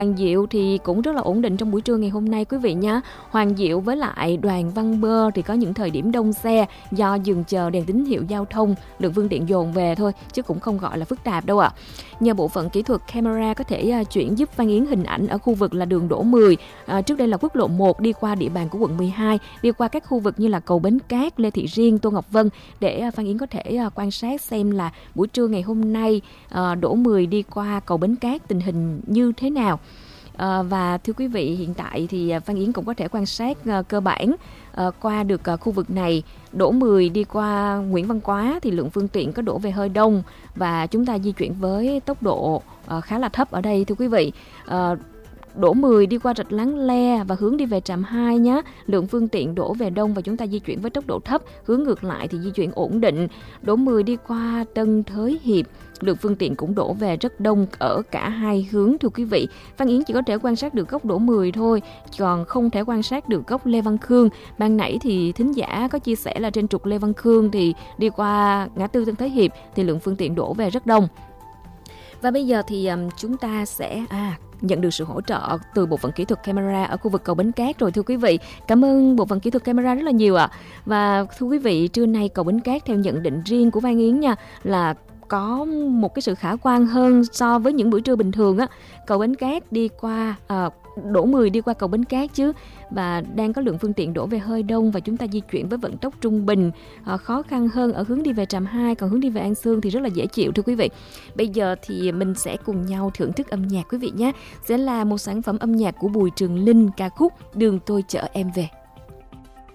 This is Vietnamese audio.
Hoàng Diệu thì cũng rất là ổn định trong buổi trưa ngày hôm nay quý vị nhé. Hoàng Diệu với lại Đoàn Văn Bơ thì có những thời điểm đông xe do dừng chờ đèn tín hiệu giao thông, lượng phương tiện dồn về thôi chứ cũng không gọi là phức tạp đâu ạ. Nhờ bộ phận kỹ thuật camera có thể chuyển giúp Phan Yến hình ảnh ở khu vực là đường Đỗ 10. Trước đây là quốc lộ 1 đi qua địa bàn của quận 12, đi qua các khu vực như là cầu Bến Cát, Lê Thị Riêng, Tô Ngọc Vân để Phan Yến có thể quan sát xem là buổi trưa ngày hôm nay Đỗ 10 đi qua cầu Bến Cát tình hình như thế nào. Và thưa quý vị, hiện tại thì Phan Yến cũng có thể quan sát cơ bản qua được khu vực này. Đỗ 10 đi qua Nguyễn Văn Quá thì lượng phương tiện có đổ về hơi đông và chúng ta di chuyển với tốc độ khá là thấp ở đây thưa quý vị. Đỗ 10 đi qua Rạch Láng Le và hướng đi về trạm 2 nhé. Lượng phương tiện đổ về đông và chúng ta di chuyển với tốc độ thấp, hướng ngược lại thì di chuyển ổn định. Đỗ 10 đi qua Tân Thới Hiệp, lượng phương tiện cũng đổ về rất đông ở cả hai hướng thưa quý vị. Phan Yến chỉ có thể quan sát được góc Đỗ 10 thôi, còn không thể quan sát được góc Lê Văn Khương. Ban nãy thì thính giả có chia sẻ là trên trục Lê Văn Khương thì đi qua ngã tư Tân Thới Hiệp thì lượng phương tiện đổ về rất đông. Và bây giờ thì chúng ta sẽ nhận được sự hỗ trợ từ bộ phận kỹ thuật camera ở khu vực cầu Bến Cát rồi thưa quý vị. Cảm ơn bộ phận kỹ thuật camera rất là nhiều ạ. Và thưa quý vị, trưa nay cầu Bến Cát theo nhận định riêng của Phan Yến nha là có một cái sự khả quan hơn so với những buổi trưa bình thường á. Cầu Bến Cát đi qua Đỗ 10 đi qua cầu Bến Cát chứ, và đang có lượng phương tiện đổ về hơi đông và chúng ta di chuyển với vận tốc trung bình. Khó khăn hơn ở hướng đi về trạm 2, còn hướng đi về An Sương thì rất là dễ chịu thưa quý vị. Bây giờ thì mình sẽ cùng nhau thưởng thức âm nhạc quý vị nhé. Sẽ là một sản phẩm âm nhạc của Bùi Trường Linh, ca khúc Đường Tôi Chở Em Về.